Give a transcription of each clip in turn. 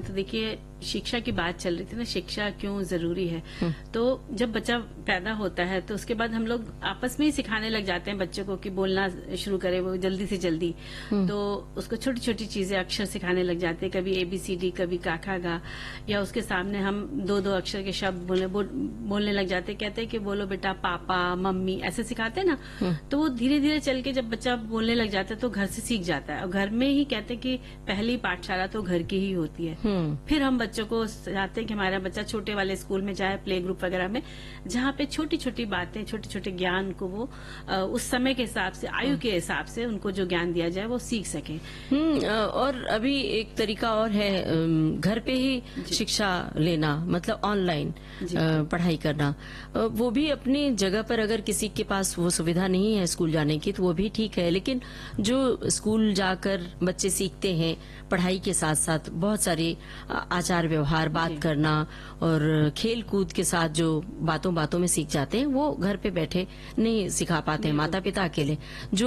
तो देखिए शिक्षा की बात चल रही थी ना, शिक्षा क्यों जरूरी है। तो जब बच्चा पैदा होता है तो उसके बाद हम लोग आपस में ही सिखाने लग जाते हैं बच्चों को कि बोलना शुरू करे वो जल्दी से जल्दी। तो उसको छोटी छोटी चीजें अक्षर सिखाने लग जाते हैं, कभी ABCD, कभी काखा गा, या उसके सामने हम दो दो अक्षर के शब्द बोलने लग जाते हैं, कहते हैं कि बोलो बेटा पापा मम्मी, ऐसे सिखाते हैं ना। तो वो धीरे धीरे चल के जब बच्चा बोलने लग जाता है तो घर से सीख जाता है, और घर में ही कहते हैं कि पहली पाठशाला तो घर की ही होती है। फिर हम बच्चों को चाहते हैं कि हमारा बच्चा छोटे वाले स्कूल में जाए, प्ले ग्रुप वगैरह में, जहाँ पे छोटी छोटी बातें, छोटे छोटे ज्ञान को वो उस समय के हिसाब से, आयु के हिसाब से उनको जो ज्ञान दिया जाए वो सीख सके। और अभी एक तरीका और है, घर पे ही शिक्षा लेना, मतलब ऑनलाइन पढ़ाई करना। वो भी अपनी जगह पर, अगर किसी के पास वो सुविधा नहीं है स्कूल जाने की तो वो भी ठीक है, लेकिन जो स्कूल जाकर बच्चे सीखते हैं पढ़ाई के साथ साथ बहुत सारे आचार व्यवहार, बात करना और खेल कूद के साथ जो बातों बातों में सीख जाते हैं, वो घर पे बैठे नहीं सिखा पाते हैं माता पिता अकेले। जो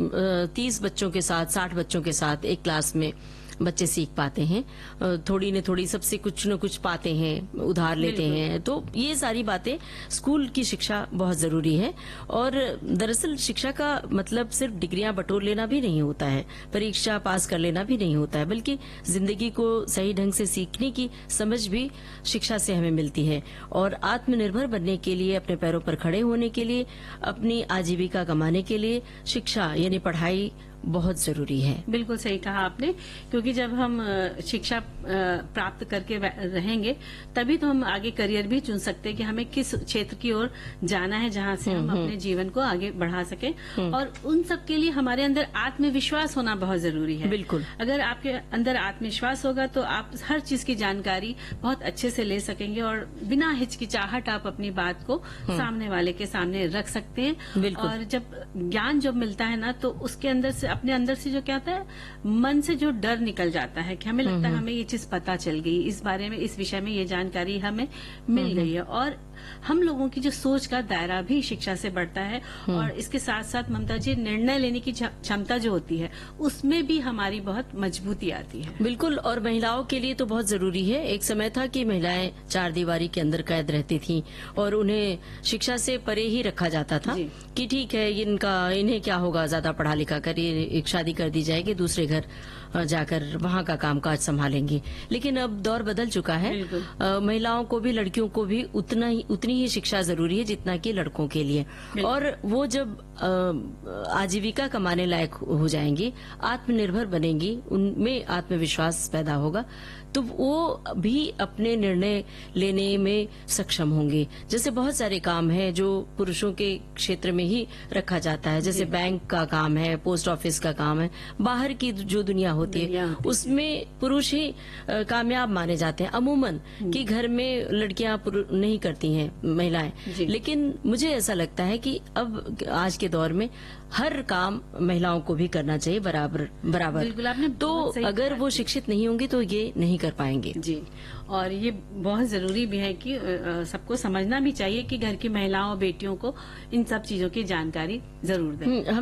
30 बच्चों के साथ, 60 बच्चों के साथ एक क्लास में बच्चे सीख पाते हैं, थोड़ी न थोड़ी सबसे कुछ न कुछ पाते हैं, उधार लेते हैं। तो ये सारी बातें, स्कूल की शिक्षा बहुत जरूरी है। और दरअसल शिक्षा का मतलब सिर्फ डिग्रियां बटोर लेना भी नहीं होता है, परीक्षा पास कर लेना भी नहीं होता है, बल्कि जिंदगी को सही ढंग से सीखने की समझ भी शिक्षा से हमें मिलती है। और आत्मनिर्भर बनने के लिए, अपने पैरों पर खड़े होने के लिए, अपनी आजीविका कमाने के लिए शिक्षा यानी पढ़ाई बहुत जरूरी है। बिल्कुल सही कहा आपने, क्योंकि जब हम शिक्षा प्राप्त करके रहेंगे तभी तो हम आगे करियर भी चुन सकते हैं कि हमें किस क्षेत्र की ओर जाना है, जहां से हम अपने जीवन को आगे बढ़ा सकें। और उन सब के लिए हमारे अंदर आत्मविश्वास होना बहुत जरूरी है। बिल्कुल, अगर आपके अंदर आत्मविश्वास होगा तो आप हर चीज की जानकारी बहुत अच्छे से ले सकेंगे और बिना हिचकिचाहट आप अपनी बात को सामने वाले के सामने रख सकते हैं। और जब ज्ञान जब मिलता है ना, तो उसके अंदर से, अपने अंदर से जो क्या होता है, मन से जो डर निकल जाता है कि हमें लगता है हमें ये चीज पता चल गई, इस बारे में, इस विषय में ये जानकारी हमें मिल गई है। और हम लोगों की जो सोच का दायरा भी शिक्षा से बढ़ता है। और इसके साथ साथ ममता जी, निर्णय लेने की क्षमता जो होती है उसमें भी हमारी बहुत मजबूती आती है। बिल्कुल, और महिलाओं के लिए तो बहुत जरूरी है। एक समय था कि महिलाएं चार दीवारी के अंदर कैद रहती थीं और उन्हें शिक्षा से परे ही रखा जाता था कि ठीक है, इन्हें क्या होगा, ज्यादा पढ़ा लिखा कर एक शादी कर दी जाएगी, दूसरे घर जाकर वहां का कामकाज संभालेंगी। लेकिन अब दौर बदल चुका है। महिलाओं को भी, लड़कियों को भी उतनी ही शिक्षा जरूरी है जितना कि लड़कों के लिए। और वो जब आजीविका कमाने लायक हो जाएंगी, आत्मनिर्भर बनेंगी, उनमें आत्मविश्वास पैदा होगा, तो वो भी अपने निर्णय लेने में सक्षम होंगे। जैसे बहुत सारे काम हैं जो पुरुषों के क्षेत्र में ही रखा जाता है, जैसे बैंक का काम है, पोस्ट ऑफिस का काम है, बाहर की जो दुनिया होती है उसमें पुरुष ही कामयाब माने जाते हैं अमूमन, कि घर में लड़कियां नहीं करती हैं महिलाएं। लेकिन मुझे ऐसा लगता है कि अब आज के दौर में हर काम महिलाओं को भी करना चाहिए बराबर। बिल्कुल, आपने तो अगर वो शिक्षित नहीं होंगी तो ये नहीं कर पाएंगे। जी, और ये बहुत जरूरी भी है कि सबको समझना भी चाहिए कि घर की महिलाओं, बेटियों को इन सब चीजों की जानकारी जरूर दें।